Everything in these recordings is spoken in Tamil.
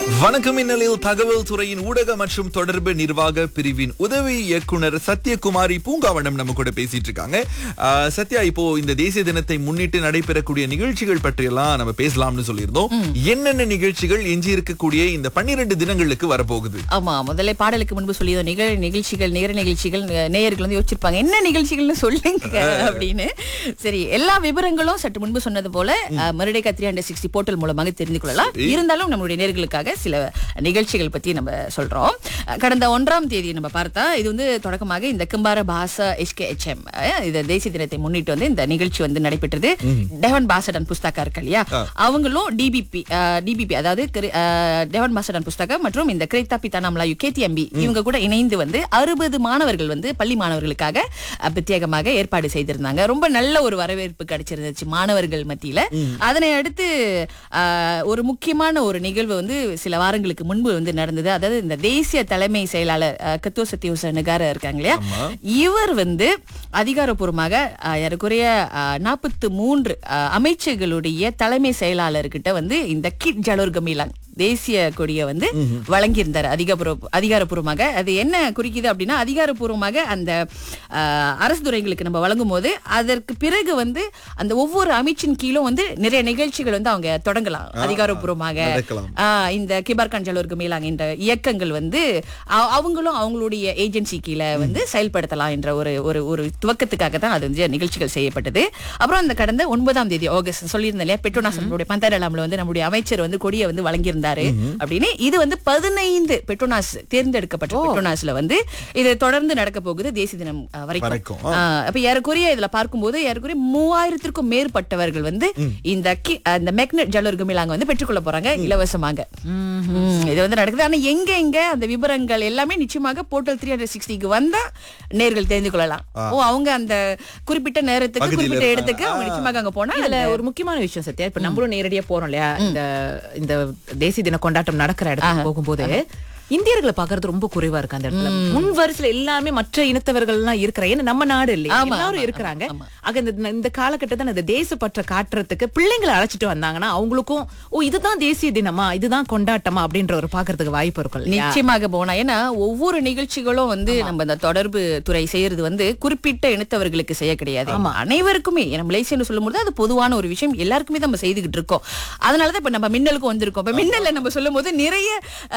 வணக்கம். இந்நிலையில் தகவல் துறையின் ஊடக மற்றும் தொடர்பு நிர்வாக பிரிவின் உதவி இயக்குனர் சத்யகுமாரி பூங்காவனம் நம்ம கூட பேசிட்டு இருக்காங்க. சத்யா, இப்போ இந்த தேசிய தினத்தை முன்னிட்டு நடைபெறக்கூடிய நிகழ்ச்சிகள் பற்றியெல்லாம் நம்ம பேசலாம்னு சொல்லியிருந்தோம். என்னென்ன நிகழ்ச்சிகள் எஞ்சி இருக்கக்கூடிய இந்த 12 தினங்களுக்கு வரப்போகுது? ஆமா, முதல்ல பாடலுக்கு முன்பு சொல்லியோ நிகழ்ச்சிகள் நேயர்கள் வந்து யோசிச்சிருப்பாங்க, என்ன நிகழ்ச்சிகள்னு சொல்லுங்க அப்படின்னு. சரி, எல்லா விவரங்களும் சற்று முன்பு சொன்னது போல மருடேகா 360 போர்ட்டல் மூலமாக தெரிந்து கொள்ளலாம். இருந்தாலும் நம்மளுடைய நேயர்களுக்காக சில நிகழ்ச்சிகள் பத்தி நம்ம சொல்றோம். கடந்த 1ஆம் தேதி நம்ம பார்த்தா இது வந்து தொடக்கமாக இந்த கிம்பார பாசா HKHM இந்த தேசிய தினத்தை முன்னிட்டு வந்து இந்த நிகழ்ச்சி வந்து நடைபெற்றது. டெவன் பாசடன் புஸ்தகா இருக்கு இல்லையா, அவங்களும் டிபிபி அதாவது டெவன் பாசடன் புஸ்தகம் மற்றும் இந்த கிரேத்தா பிதானா மலாயு KTMB இவங்க கூட இணைந்து வந்து 60 மாணவர்கள் வந்து பள்ளி மாணவர்களுக்காக பிரத்யேகமாக ஏற்பாடு செய்திருந்தாங்க. ரொம்ப நல்ல ஒரு வரவேற்பு கிடைச்சிருந்துச்சு மாணவர்கள் மத்தியில. அதனை அடுத்து ஒரு முக்கியமான ஒரு நிகழ்வு வந்து சில வாரங்களுக்கு முன்பு வந்து நடந்தது. அதாவது இந்த தேசிய தலைமை செயலாளர் கத்தோ சத்யோச நகார இருக்காங்க இல்லையா, இவர் வந்து அதிகாரப்பூர்வமாக ஏறக்குறைய 43 அமைச்சர்களுடைய தலைமை செயலாளர்கிட்ட வந்து இந்த கிட் ஜலோர் கமிலாங் தேசிய கொடியை வந்து வழங்கியிருந்தார் அதிகாரப்பூர்வமாக. அது என்ன குறிக்குது அப்படின்னா, அதிகாரப்பூர்வமாக அந்த அரசு துறைகளுக்கு நம்ம வழங்கும் போது அதற்கு பிறகு வந்து அந்த ஒவ்வொரு அமைச்சின் கீழும் வந்து நிறைய நிகழ்ச்சிகள் வந்து அவங்க தொடங்கலாம் அதிகாரப்பூர்வமாக. இந்த கிபார்கான் ஜலோருக்கு மேலாங்க இந்த இயக்கங்கள் வந்து அவங்களும் அவங்களுடைய ஏஜென்சி கீழே வந்து செயல்படுத்தலாம் என்ற ஒரு துவக்கத்துக்காக தான் அது வந்து நிகழ்ச்சிகள் செய்யப்பட்டது. அப்புறம் அந்த கடந்த 9ஆம் தேதி ஆகஸ்ட் சொல்லியிருந்த இல்லையா, பெட்ரோனாஸ் நம்மளுடைய பந்தாரலாம்ல வந்து நம்முடைய அமைச்சர் வந்து கொடியை வந்து வழங்கியிருந்தார் அப்படின்னு. இது வந்து 15 பெட்ரோனாஸ் தேர்ந்தெடுக்கப்பட்ட பெட்ரோனாஸ்ல வந்து இது தொடர்ந்து நடக்க போகுது தேசிய தினம் வரைக்கும். அப்ப ஏறக்குறைய இதுல பார்க்கும்போது ஏறக்குறைய 3000க்கும் மேற்பட்டவர்கள் வந்து இந்த மேக்னெட் ஜலோர் கமிலாங்க வந்து பெற்றுக்கொள்ள போறாங்க இலவசமாக. இது வந்து நடக்குது. ஆனா எங்க அந்த விவரங்கள் எல்லாமே நிச்சயமாக போர்ட்டல் 360க்கு வந்தா நேர்கள் தெரிந்து கொள்ளலாம். அவங்க அந்த குறிப்பிட்ட நேரத்துக்கு குறிப்பிட்ட இடத்துக்கு அவங்க நிச்சயமாக அங்க போனா. இதுல ஒரு முக்கியமான விஷயம் சத்யா, இப்ப நம்மளும் நேரடியா போறோம் இல்லையா, இந்த தேசிய தின கொண்டாட்டம் நடக்கிற இடத்துக்கு போகும்போது இந்தியர்களை பாக்குறது ரொம்ப குறைவா இருக்கு அந்த இடத்துல. முன் வரிசையில எல்லாமே மற்ற இனத்தவர்கள் எல்லாம் இருக்கிற, ஏன்னா நம்ம நாடு இல்லையா, எல்லாரும் இருக்கிறாங்க. ஆக இந்த காலகட்டத்தை இந்த தேசப்பற்ற காட்டுறதுக்கு பிள்ளைங்களை அழைச்சிட்டு வந்தாங்கன்னா அவங்களுக்கும் இதுதான் தேசிய தினமா, இதுதான் கொண்டாட்டமா அப்படின்ற ஒரு பாக்குறதுக்கு வாய்ப்பு இருக்கும். நிச்சயமாக போனா, ஏன்னா ஒவ்வொரு நிகழ்ச்சிகளும் வந்து நம்ம இந்த தொடர்பு துறை செய்யறது வந்து குறிப்பிட்ட இனத்தவர்களுக்கு செய்ய கிடையாது, அனைவருக்குமே. மலேசியான்னு சொல்லும் போது அது பொதுவான ஒரு விஷயம், எல்லாருக்குமே நம்ம செய்துகிட்டு இருக்கோம். அதனாலதான் இப்ப நம்ம மின்னலுக்கு வந்திருக்கோம். இப்ப மின்னல்ல நம்ம சொல்லும் போது நிறைய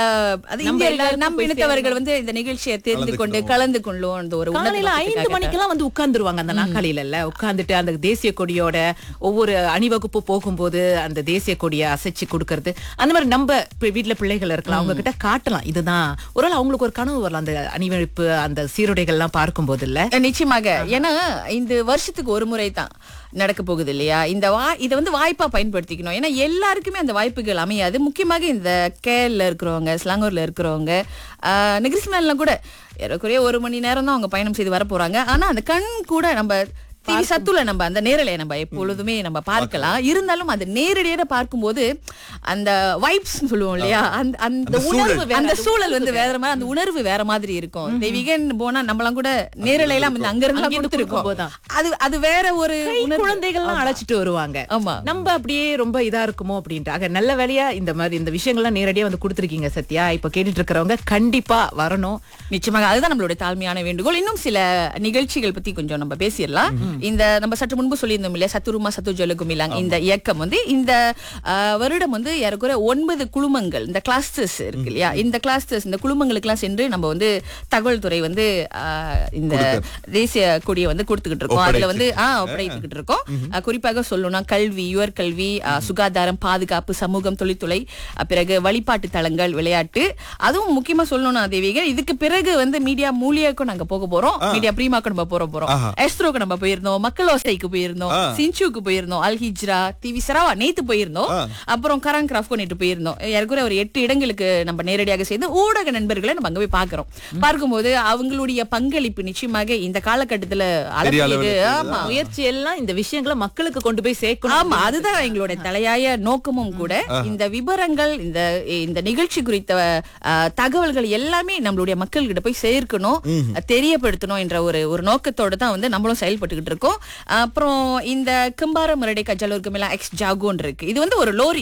நம்ம இனத்தவர்கள் வந்து இந்த நிகழ்ச்சியை தெரிந்து கொண்டு கலந்து கொள்ளும். அந்த ஒரு 5 மணிக்கெல்லாம் வந்து உட்கார்ந்துருவாங்க அந்த நாற்காலியில உட்கார்ந்துட்டு அந்த தேசிய கொடியோட ஒவ்வொரு அணிவகுப்பு போகும்போது அந்த தேசிய கொடியை அசைச்சு கொடுக்கறது. அந்த மாதிரி நம்ம வீட்டுல பிள்ளைகள் இருக்கலாம், அவங்க கிட்ட காட்டலாம். இதுதான் ஒரு அவங்களுக்கு ஒரு கனவு வரலாம் அந்த அணிவகுப்பு அந்த சீருடைகள் எல்லாம் பார்க்கும் போது இல்ல. நிச்சயமாக, ஏன்னா இந்த வருஷத்துக்கு ஒரு முறை தான் நடக்க போகுது இல்லையா. இதை வந்து வாய்ப்பா பயன்படுத்திக்கணும். ஏன்னா எல்லாருக்குமே அந்த வாய்ப்புகள் அமையாது. முக்கியமாக இந்த கேரள இருக்கிறவங்க, ஸ்லாங்கூர்ல இருக்கிறவங்க, நெகிரிஸ்மேன்லாம் கூட ஏறக்குறைய 1 மணி நேரம் தான் அவங்க பயணம் செய்து வர போறாங்க. ஆனா அந்த கண் கூட நம்ம டிவி சத்துல நம்ம அந்த நேரலையை நம்ம எப்பொழுதுமே நம்ம பார்க்கலாம். இருந்தாலும் அந்த நேரடியாக பார்க்கும்போது அந்த வைப்ஸ் சொல்லுவோம் இல்லையா, அந்த உணர்வு, அந்த சூழல் வந்து வேற மாதிரி, அந்த உணர்வு வேற மாதிரி இருக்கும். தெய்வீகன் போனா நம்மளாம் கூட நேரலையெல்லாம் அங்க இருந்து கொடுத்துருக்கோம். அது வேற ஒரு குழந்தைகள்லாம் அழைச்சிட்டு வருவாங்க. ஆமா, நம்ம அப்படியே ரொம்ப இதா இருக்குமோ அப்படின்ட்டு. ஆக நல்ல வேலையா இந்த மாதிரி இந்த விஷயங்கள்லாம் நேரடியா வந்து கொடுத்துருக்கீங்க சத்யா. இப்ப கேட்டுட்டு இருக்கிறவங்க கண்டிப்பா வரணும். நிச்சயமாக, அதுதான் நம்மளுடைய தாழ்மையான வேண்டுகோள். இன்னும் சில நிகழ்ச்சிகள் பத்தி கொஞ்சம் நம்ம பேசிடலாம். இந்த நம்ம சற்று முன்பு சொல்லியிருந்தோம் இல்லையா, சத்துருமா சத்து ஜலகுமிலாங் இந்த இயக்கம் வந்து இந்த வருடம் வந்து ஏறக்குறைய 9 குழுமங்கள், இந்த கிளாஸ்டர்ஸ் இருக்கு இல்லையா, இந்த கிளாஸ்டர்ஸ் இந்த குழுமங்களுக்கு எல்லாம் சென்று நம்ம வந்து தகவல் துறை வந்து இந்த தேசிய கொடியை வந்து கொடுத்துக்கிட்டு இருக்கோம். அதுல வந்து ஒப்படைத்துக்கிட்டு இருக்கோம். குறிப்பாக சொல்லணும்னா கல்வி, உயர்கல்வி, சுகாதாரம், பாதுகாப்பு, சமூகம், தொழில்துறை, பிறகு வழிபாட்டு தலங்கள், விளையாட்டு. அதுவும் முக்கியமா சொல்லணும்னா தேவிகள், இதுக்கு பிறகு வந்து மீடியா மூலியாக்கும் நாங்க போக போறோம். மீடியா பிரீமாக்கும் நம்ம போறோம். எஸ்ட்ரோக்கு நம்ம போயிருந்தோம், மக்கள் ஓசைக்கு போயிருந்தோம், சின்சூக்கு போயிருந்தோம், அல்ஹிஜ்ரா, டிவி சரவா நேத்து போயிருந்தோம், அப்புறம் கராங் கிராஃப்கோ நேற்று போயிருந்தோம். ஏற்கனவே ஒரு 8 இடங்களுக்கு நம்ம நேரடியாக செய்து ஊடக நண்பர்களை நம்ம அங்க போய் பாக்குறோம். பார்க்கும்போது அவங்களுடைய பங்களிப்பு நிச்சயமாக இந்த காலகட்டத்துல அளவியது. ஆமா, முயற்சி எல்லாம் இந்த விஷயங்களை மக்களுக்கு கொண்டு போய் சேர்க்கணும். ஆமா, அதுதான் எங்களுடைய தலையாய நோக்கமும் கூட. இந்த விவரங்கள், இந்த நிகழ்ச்சி குறித்த தகவல்கள் எல்லாமே நம்மளுடைய மக்கள் கிட்ட போய் சேர்க்கணும், தெரியப்படுத்தணும் என்ற ஒரு நோக்கத்தோட தான் வந்து நம்மளும் செயல்பட்டுக்கிட்டு இருக்கோம். அப்புறம் இந்த கிம்பார மரடேகா ஜலோர் கமிலாங் எக்ஸ் ஜாகோன் இருக்கு. இது வந்து ஒரு லோரி தெரியுமா தேவி,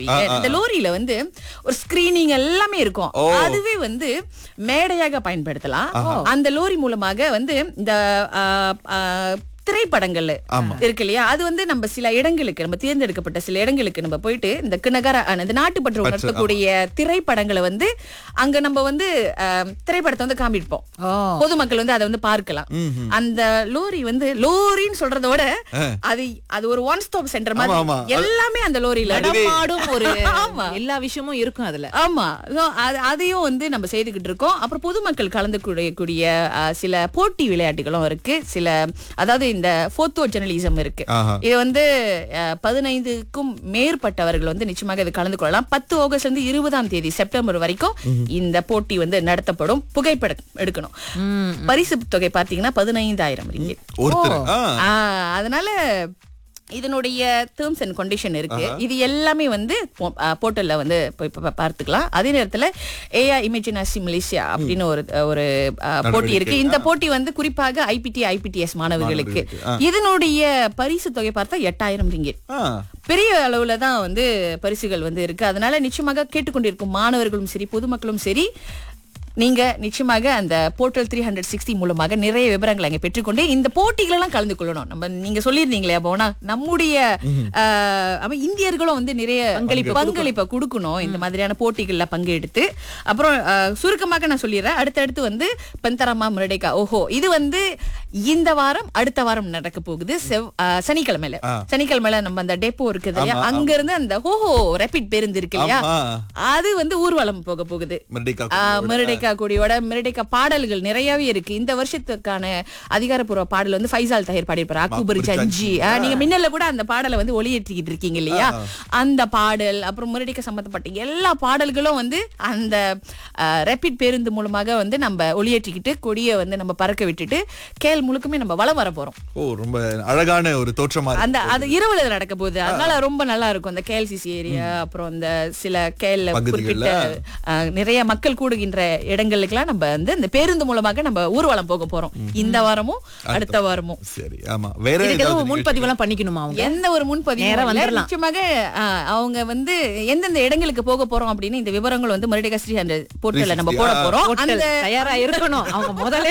பாத்திருக்கீங்க. இந்த லோரியில வந்து ஒரு ஸ்கிரீனிங் எல்லாமே இருக்கும். அதுவே வந்து மேடையாக பயன்படுத்தலாம். அந்த லோரி மூலமாக வந்து இந்த திரைப்படங்கள் இருக்கு இல்லையா, அது வந்து நம்ம சில இடங்களுக்கு, நம்ம தேர்ந்தெடுக்கப்பட்ட சில இடங்களுக்கு நம்ம போயிட்டு இந்த கிணகர இந்த நாட்டுப்பற்று உணர்த்தக்கூடிய திரைப்படங்களை வந்து அங்க நம்ம வந்து திரைப்படத்தை வந்து காமிப்போம். பொதுமக்கள் வந்து அதை வந்து பார்க்கலாம். அந்த லோரி வந்து லோரின்னு சொல்றத விட அது ஒரு ஒன் ஸ்டாப் சென்டர் மாதிரி எல்லாமே அந்த லோரியில நடமாடும் ஒரு எல்லா விஷயமும் இருக்கும் அதுல. ஆமா, அதையும் வந்து நம்ம செய்துகிட்டு இருக்கோம். அப்புறம் பொதுமக்கள் கலந்து கூடிய சில போட்டி விளையாட்டுகளும் இருக்கு. சில அதாவது இந்த போட்டோ ஜெர்னலிசம் இருக்கு. இது வந்து 15க்கும் மேற்பட்டவர்கள் வந்து நிச்சயமாக இது கலந்து கொள்ளலாம். 10 ஆகஸ்ட்ல இருந்து 20ஆம் தேதி செப்டம்பர் வரைக்கும் இந்த போட்டி வந்து நடத்தப்படும். புகைப்படம் எடுக்கணும். பரிசு தொகை பாத்தீங்கன்னா 15,000 ரிங்கிட். அதனால இதனுடைய டேர்ம்ஸ் அண்ட் கண்டிஷன் இருக்கு. இது எல்லாமே வந்து போர்ட்டல்ல வந்து பார்த்துக்கலாம். அதே நேரத்துல ஏஐ இமேஜினசி மலேசியா அப்படின்னு ஒரு போட்டி இருக்கு. இந்த போட்டி வந்து குறிப்பாக ஐபிடிஎஸ் மாணவர்களுக்கு. இதனுடைய பரிசு தொகை பார்த்தா 8,000 ரிங்கிட். பெரிய அளவுல தான் வந்து பரிசுகள் வந்து இருக்கு. அதனால நிச்சயமாக கேட்டுக்கொண்டிருக்கும் மாணவர்களும் சரி, பொதுமக்களும் சரி, நீங்க நிச்சயமாக அந்த போர்ட்டல் 360 மூலமாக நிறைய விவரங்களை அங்க பெற்றுக்கொண்டு இந்த போட்டிகள் எல்லாம் கலந்து கொள்ளணும். நம்ம நீங்க சொல்லிருந்தீங்களே போனா நம்முடைய இந்தியர்களும் வந்து நிறைய பங்களிப்பை கொடுக்கணும் இந்த மாதிரியான போட்டிகள்ல பங்கெடுத்து. அப்புறம் சுருக்கமாக நான் சொல்லிடுறேன். அடுத்தடுத்து வந்து பெந்தராமா முரடைக்கா இது வந்து இந்த வாரம் அடுத்த வாரம் நடக்க போகுது. சனிக்கிழமையில நம்ம அந்த டெப்போ இருக்குது இல்லையா, அங்க இருந்து அந்த ரேபிட் பேருந்து இருக்கு இல்லையா, அது வந்து ஊர்வலம் போக போகுது. முரடைக்கா கொடியோட மிரடைக்கா பாடல்கள் நிறையவே இருக்கு. இந்த வருஷத்துக்கான அதிகாரப்பூர்வ பாடல் வந்து ஃபைசால் தாஹிர் பாடியிருப்பாரு, அக்பர் ஜஞ்சி. நீங்க மின்னல்ல கூட அந்த பாடலை வந்து ஒளியேற்றிக்கிட்டு இருக்கீங்க இல்லையா, அந்த பாடல். அப்புறம் முரடைக்கா சம்பந்தப்பட்ட எல்லா பாடல்களும் வந்து அந்த ரேபிட் பேருந்து மூலமாக வந்து நம்ம ஒளியேற்றிக்கிட்டு கொடியை வந்து நம்ம பறக்க விட்டுட்டு கேள் முழுக்குமே நம்ம வலம் வர போறோம். ரொம்ப அழகான ஒரு தோற்றமா அந்த அது இரவுல நடக்க போகுது. அதனால ரொம்ப நல்லா இருக்கும். அந்த கேஎல்சிசி ஏரியா, அப்புறம் இந்த சில கேள்ல குறிப்பிட்ட நிறைய மக்கள் கூடுகின்ற இடங்களுக்கெல்லாம் நம்ம வந்து இந்த பேருந்து மூலமாக நம்ம ஊர்வலம் போக போறோம் இந்த வாரமும் அடுத்த வாரமும். சரி, ஆமா. வேற ஏதாவது முன்பதிவு எல்லாம் பண்ணிக்கணுமா? அவங்க எந்த ஒரு முன்பதிவு நிச்சயமாக அவங்க வந்து எந்தெந்த இடங்களுக்கு போக போறோம் அப்படின்னு இந்த விவரங்கள் வந்து மறுபடியும் ஸ்ரீ அந்த போர்ட்டல்ல நம்ம போட போறோம். அந்த தயாரா இருக்கணும். அவங்க முதல்ல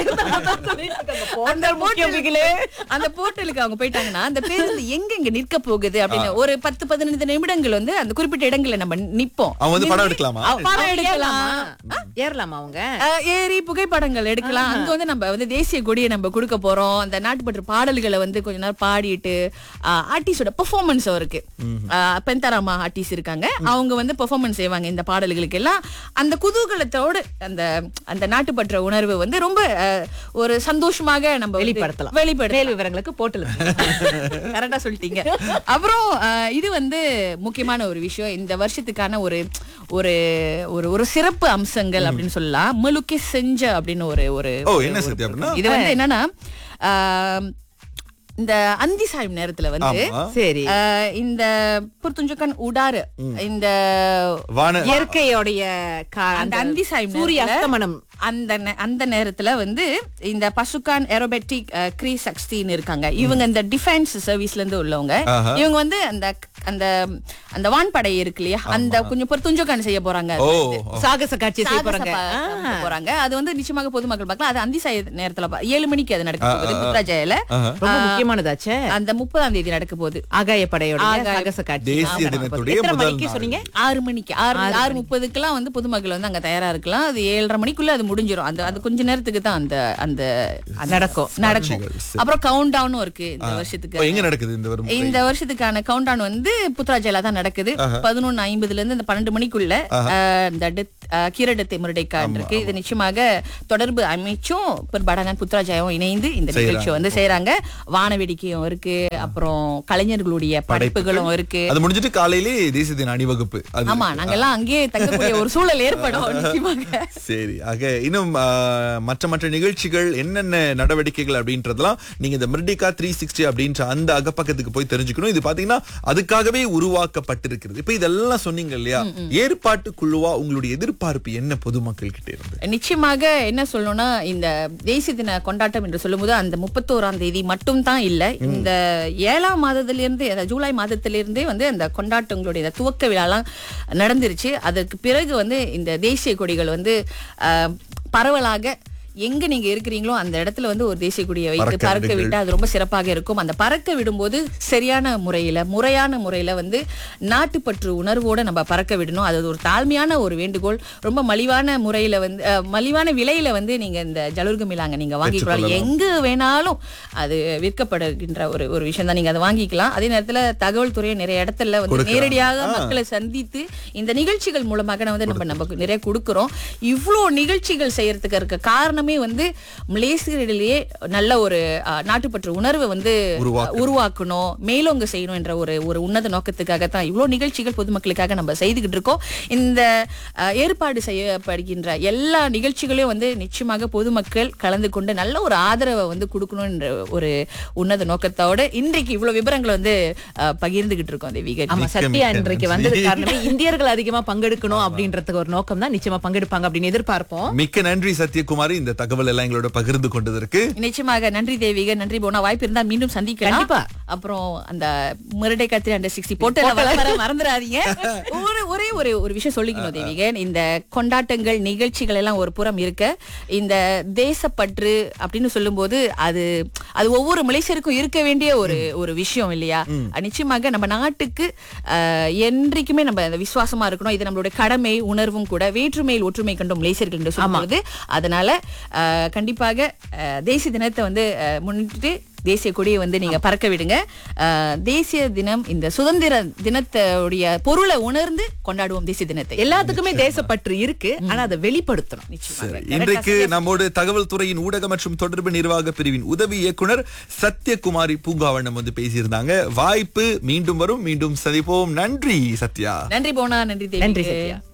அந்த போர்ட்டலுக்கு அவங்க போயிட்டாங்கன்னா அந்த பேருந்து எங்க நிற்க போகுது அப்படின்னு ஒரு 10-15 நிமிடங்கள் வந்து அந்த குறிப்பிட்ட இடங்களை நம்ம நிப்போம். அவங்க வந்து படம் எடுக்கலாமா? படம் எடுக்கலாம், ஏறலாமா? அவங்க ஏறி புகைப்படங்கள் எடுக்கலாம். அங்க வந்து நம்ம வந்து தேசிய கொடியை நம்ம கொடுக்க போறோம். அந்த நாட்டுப்பற்று பாடல்களை வந்து கொஞ்ச நேரம் பாடிட்டு ஆர்டிஸ்டோட பெர்ஃபார்மன்ஸ் இருக்கு. பெந்தராமா ஆர்டிஸ்ட் இருக்காங்க, அவங்க வந்து பெர்ஃபார்மன்ஸ் செய்வாங்க இந்த பாடல்களுக்கு எல்லாம். அந்த குதூகலத்தோடு அந்த அந்த நாட்டுப்பற்ற உணர்வு வந்து ரொம்ப ஒரு சந்தோஷமாக நம்ம வெளிப்படுத்தலாம். விவரங்களுக்கு போர்ட்டல் கரெக்டா சொல்லிட்டீங்க. அப்புறம் இது வந்து முக்கியமான ஒரு விஷயம். இந்த வருஷத்துக்கான ஒரு ஒரு ஒரு சிறப்பு அம்சங்கள் அப்படின்னு சொல்லலாம். மலுக்கே செஞ்ச அப்படின்னு ஒரு இது வந்து என்னன்னா இந்த அந்தி சாயும் நேரத்துல வந்து சரி இந்த புர்துஞ்சக்கன் உடாரு இந்த இயற்கையோடைய அந்த அந்தி சாயும் சூரிய அஸ்தமனம் அந்த நேரத்துல வந்து இந்த பசுகான் ஏரோபேட்டிக் க்ரீ 16 இருக்காங்க. இவங்க இந்த டிஃபென்ஸ் சர்வீஸ்ல இருந்து உள்ளவங்க. இவங்க வந்து அந்த அந்த அந்த வான்படை இருக்கு இல்லையா, அந்த கொஞ்சம் பொறுத்துஞ்சோக்கான செய்ய போறாங்க, சாகச காட்சி செய்ய போறாங்க. அது வந்து நிச்சயமாக பொதுமக்கள் பார்க்கலாம். அது அந்தி சாய நேரத்துல 7 மணிக்கு அது நடக்க போகுது புத்ராஜயால. ரொம்ப முக்கியமானதாச்சே. அந்த 30ஆம் தேதி நடக்க போகுது ஆகாய படையோட சாகச காட்சி. தேசிய தினத்துடைய முதல் நாள் சொன்னீங்க 6 மணிக்கு 6:30க்குலாம் வந்து பொதுமக்கள் வந்து அங்க தயாரா இருக்கலாம். அது 7:30 மணிக்குள்ள அது முடிஞ்சிரும். அது கொஞ்ச நேரத்துக்கு தான் அந்த அந்த நடக்கும். அப்புறம் கவுண்ட் டவுனும் இருக்கு இந்த வருஷத்துக்கு. எங்க நடக்குது இந்த வருஷத்துக்கான கவுண்ட் டவுன் வந்து புத்ராஜயால தான் நடக்குது. 11:50ல இருந்து இந்த 12 மணிக்குள்ள இந்த கிரடத்தை முரடைக்கா இருக்கு. இது நிச்சயமாக தொடர்பு அமைச்சும் படாங்கான் புத்ராஜயாவும் இணைந்து இந்த நிகழ்ச்சியை வந்து செய்யறாங்க. வானவேடிக்கையும் இருக்கு, அப்புறம் கலைஞர்களுடைய படைப்புகளும் இருக்கு. அது முடிஞ்சிட்டு காலையிலே தேசிய தின அணிவகுப்பு. ஆமா, நாங்க எல்லாம் அங்கேயே தங்கக்கூடிய ஒரு சூழல் ஏற்படும் நிச்சயமாக. சரி, ஆக இன்னும் மற்ற நிகழ்ச்சிகள் என்னென்ன நடவடிக்கைகள் அப்படின்றதெல்லாம் நீங்க இந்த மிர்டிகா 360 அப்படின்ற அந்த அகப்பக்கத்துக்கு போய் தெரிஞ்சுக்கணும். இது பாத்தீங்கன்னா அதுக்காகவே உருவாக்கப்பட்டிருக்கிறது. இப்ப இதெல்லாம் சொன்னீங்க இல்லையா, ஏற்பாட்டு குழுவா உங்களுடைய எதிர்பார்ப்பு என்ன பொதுமக்கள் கிட்ட இருந்து? நிச்சயமாக என்ன சொல்லணும்னா, இந்த தேசிய தின கொண்டாட்டம் என்று சொல்லும்போது அந்த 31ஆம் தேதி மட்டும் தான் இல்ல, இந்த 7ஆம் மாதத்திலிருந்து ஜூலை மாதத்திலிருந்தே வந்து அந்த கொண்டாட்டங்களுடைய துவக்க விழாலாம் நடந்துருச்சு. அதற்கு பிறகு வந்து இந்த தேசிய கொடிகள் வந்து பரவலாக எங்க நீங்க இருக்கிறீங்களோ அந்த இடத்துல வந்து ஒரு தேசிய கொடியை வைத்து பறக்க விட்டு அது ரொம்ப சிறப்பாக இருக்கும். அந்த பறக்க விடும்போது சரியான முறையான முறையில வந்து நாட்டுப்பற்று உணர்வோட நம்ம பறக்க விடணும். அது ஒரு தாழ்மையான ஒரு வேண்டுகோள். ரொம்ப மலிவான முறையில வந்து மலிவான விலையில வந்து நீங்க இந்த ஜலுர்க மிலாங்க நீங்க வாங்கிக்கலாம். எங்க வேணாலும் அது விற்கப்படுகின்ற ஒரு விஷயம் தான். நீங்க அதை வாங்கிக்கலாம். அதே நேரத்துல தகவல் துறையை நிறைய இடத்துல வந்து நேரடியாக மக்களை சந்தித்து இந்த நிகழ்ச்சிகள் மூலமாக வந்து நம்ம நிறைய கொடுக்கிறோம். இவ்வளவு நிகழ்ச்சிகள் செய்யறதுக்கு இருக்க காரணம் வந்து மலேசியர்களிடையே நல்ல ஒரு நாட்டுப்பற்று உணர்வை வந்து உருவாக்கணும், மேலோங்க செய்யணும் என்ற ஒரு உன்னத நோக்கத்துக்காகத்தான் இவ்வளவு நிகழ்ச்சிகள் பொதுமக்களுக்காக நம்ம செய்துகிட்டு இருக்கோம். இந்த ஏற்பாடு செய்யப்படுகின்ற எல்லா நிகழ்ச்சிகளையும் வந்து நிச்சயமாக பொதுமக்கள் கலந்து கொண்டு நல்ல ஒரு ஆதரவை வந்து கொடுக்கணும் என்ற ஒரு உன்னத நோக்கத்தோட இன்றைக்கு இவ்வளவு விவரங்களை வந்து பகிர்ந்துகிட்டு இருக்கோம். தேவிகா, ஆமா, சத்யா இன்றைக்கு வந்தது காரணமே இந்தியர்கள் அதிகமா பங்கெடுக்கணும் அப்படின்றதுக்கு ஒரு நோக்கம் தான். நிச்சயமா பங்கெடுப்பாங்க அப்படின்னு எதிர்பார்ப்போம். மிக்க நன்றி சத்யகுமாரி, இந்த தகவல் எல்லாம் எங்களோட பகிர்ந்து கொண்டதற்கு. நிச்சயமாக நன்றி தேவிகா, நன்றி போனா. வாய்ப்பு இருந்தா மீண்டும் சந்திக்கலாம். அப்புறம் அந்த மிர்டிகா 360 போட்டு மறந்துடாதீங்க. ஒரே ஒரு விஷயம் சொல்லிக்கணும் தேவிகா, இந்த கொண்டாட்டங்கள் நிகழ்ச்சிகள் எல்லாம் ஒரு புறம் இருக்க, இந்த தேசப்பற்று அப்படின்னு சொல்லும் போது அது ஒவ்வொரு மலேசியருக்கும் இருக்க வேண்டிய ஒரு விஷயம் இல்லையா? நிச்சயமாக நம்ம நாட்டுக்கு என்றைக்குமே நம்ம விசுவாசமா இருக்கணும். இது நம்மளுடைய கடமை உணர்வும் கூட. வேற்றுமையில் ஒற்றுமை கண்டும் மலேசியர்கள் என்று சொல்லும்போது, அதனால கண்டிப்பாக தேசிய தினத்தை வந்து முன்னிட்டு தேசிய கொடியை வந்து நீங்க பறக்க விடுங்க. தேசிய தினம், இந்த சுதந்திர தினத்தோடைய பொருளை உணர்ந்து கொண்டாடுவோம் தேசிய தினத்தை. எல்லாத்துக்குமே தேசப்பற்று இருக்கு, ஆனா அதை வெளிப்படுத்தணும். இன்றைக்கு நம்மோடு தகவல் துறையின் ஊடக மற்றும் தொடர்பு நிர்வாக பிரிவின் உதவி இயக்குனர் சத்யகுமாரி பூங்காவனம் வந்து பேசியிருந்தாங்க. வாய்ப்பு மீண்டும் வரும், மீண்டும் சந்திப்போம். நன்றி சத்யா. நன்றி போனா. நன்றி சத்யா.